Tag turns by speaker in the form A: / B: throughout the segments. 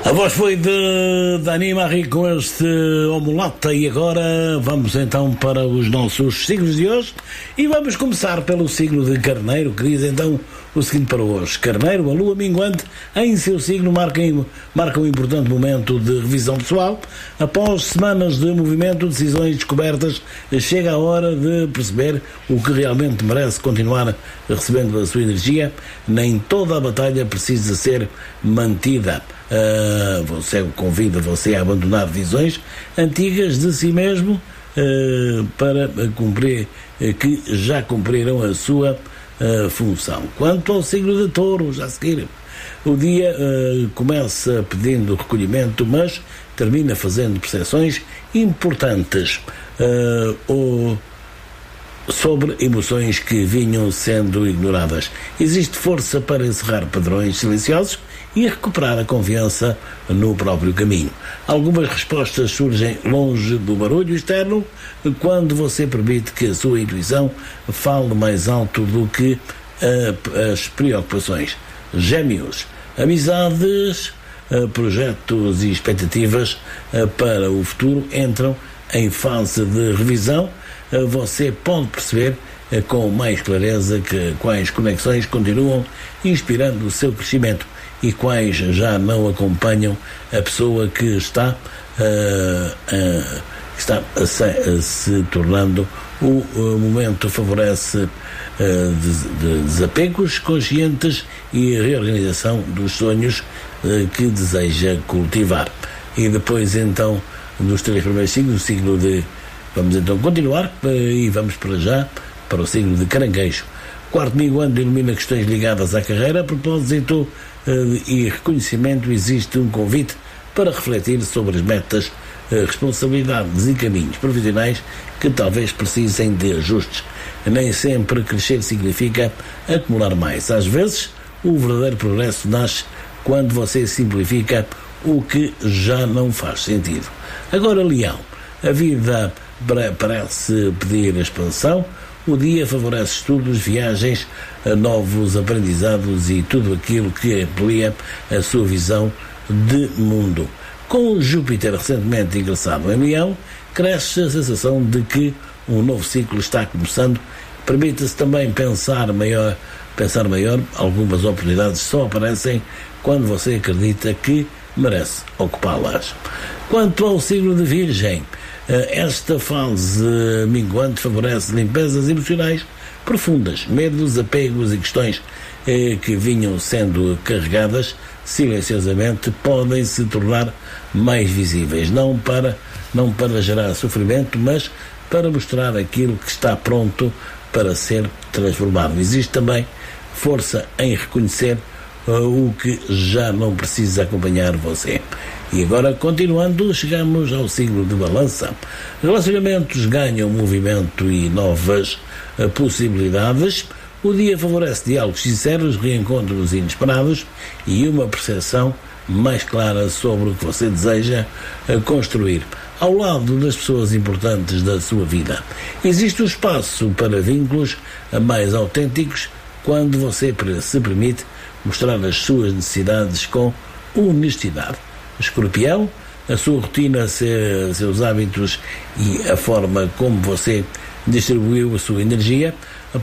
A: A voz foi de Dani Marie com este Omolata e agora vamos então para os nossos signos de hoje e vamos começar pelo signo de Carneiro, que diz então o seguinte para hoje. Carneiro, a lua minguante em seu signo marca um importante momento de revisão pessoal. Após semanas de movimento, decisões descobertas, chega a hora de perceber o que realmente merece continuar recebendo a sua energia. Nem toda a batalha precisa ser mantida. Você convida você a abandonar visões antigas de si mesmo para cumprir que já cumpriram a sua função. Quanto ao signo de Touro, já a seguir, o dia começa pedindo recolhimento, mas termina fazendo percepções importantes sobre emoções que vinham sendo ignoradas. Existe força para encerrar padrões silenciosos e recuperar a confiança no próprio caminho. Algumas respostas surgem longe do barulho externo quando você permite que a sua intuição fale mais alto do que as preocupações. Gêmeos, amizades, projetos e expectativas para o futuro entram em fase de revisão. Você pode perceber com mais clareza quais conexões continuam inspirando o seu crescimento e quais já não acompanham a pessoa que está se tornando. O momento favorece desapegos conscientes e reorganização dos sonhos que deseja cultivar. E depois então dos três primeiros signos, o signo de... Vamos então continuar e vamos para já para o signo de Caranguejo. Quarto minguante ilumina questões ligadas à carreira. A propósito e reconhecimento, existe um convite para refletir sobre as metas, responsabilidades e caminhos profissionais que talvez precisem de ajustes. Nem sempre crescer significa acumular mais. Às vezes, o verdadeiro progresso nasce quando você simplifica o que já não faz sentido. Agora, Leão, a vida parece pedir expansão. O dia favorece estudos, viagens, novos aprendizados e tudo aquilo que amplia a sua visão de mundo. Com Júpiter recentemente ingressado em Leão, cresce a sensação de que um novo ciclo está começando. Permite-se também pensar maior. Algumas oportunidades só aparecem quando você acredita que merece ocupá-las. Quanto ao signo de Virgem, esta fase minguante favorece limpezas emocionais profundas. Medos, apegos e questões que vinham sendo carregadas silenciosamente podem se tornar mais visíveis, não para gerar sofrimento, mas para mostrar aquilo que está pronto para ser transformado. Existe também força em reconhecer o que já não precisa acompanhar você. E agora, continuando, chegamos ao signo de Balança. Relacionamentos ganham movimento e novas possibilidades. O dia favorece diálogos sinceros, reencontros inesperados e uma percepção mais clara sobre o que você deseja construir ao lado das pessoas importantes da sua vida. Existe um espaço para vínculos mais autênticos quando você se permite mostrar as suas necessidades com honestidade. Escorpião, a sua rotina, seus hábitos e a forma como você distribuiu a sua energia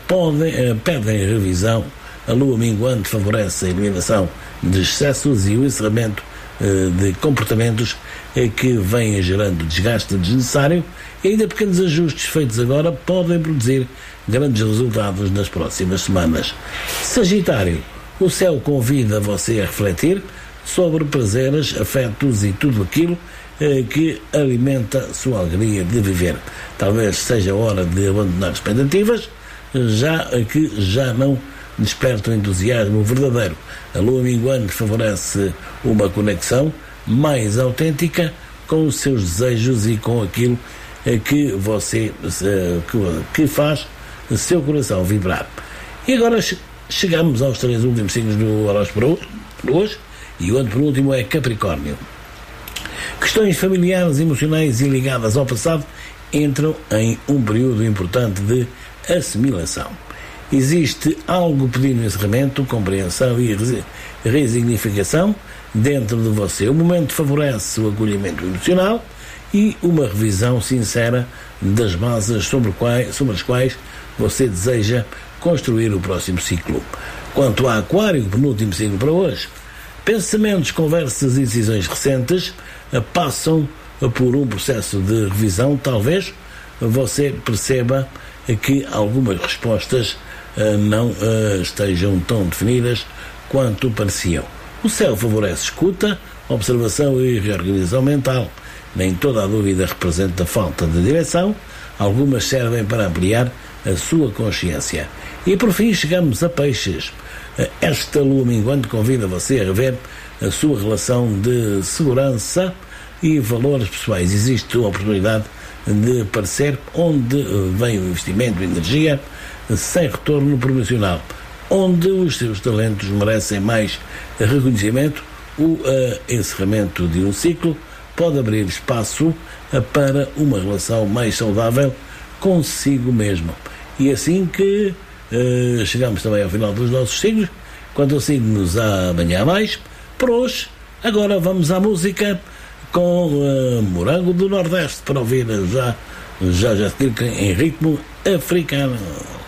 A: pedem revisão. A lua minguante favorece a eliminação de excessos e o encerramento de comportamentos que vêm gerando desgaste desnecessário, e ainda pequenos ajustes feitos agora podem produzir grandes resultados nas próximas semanas. Sagitário, o céu convida você a refletir sobre prazeres, afetos e tudo aquilo que alimenta sua alegria de viver. Talvez seja a hora de abandonar expectativas, que já não despertam entusiasmo verdadeiro. A lua minguante favorece uma conexão mais autêntica com os seus desejos e com aquilo que você que faz seu coração vibrar. E agora chegamos aos três últimos signos do horóscopo para hoje, e o antepenúltimo é Capricórnio. Questões familiares, emocionais e ligadas ao passado entram em um período importante de assimilação. Existe algo pedindo encerramento, compreensão e resignificação dentro de você. O momento favorece o acolhimento emocional e uma revisão sincera das bases sobre as quais você deseja construir o próximo ciclo. Quanto a Aquário, o penúltimo ciclo para hoje, pensamentos, conversas e decisões recentes passam por um processo de revisão. Talvez você perceba que algumas respostas não estejam tão definidas quanto pareciam. O céu favorece escuta, observação e reorganização mental. Nem toda a dúvida representa falta de direção, algumas servem para ampliar a sua consciência. E por fim chegamos a Peixes. Esta lua minguante convida você a rever a sua relação de segurança e valores pessoais. Existe uma oportunidade de aparecer onde vem o investimento e energia sem retorno promocional, onde os seus talentos merecem mais reconhecimento. O encerramento de um ciclo pode abrir espaço para uma relação mais saudável consigo mesmo. E assim que chegamos também ao final dos nossos signos. Quanto ao signos, amanhã mais. Por hoje, agora vamos à música com Morango do Nordeste para ouvir já em ritmo africano.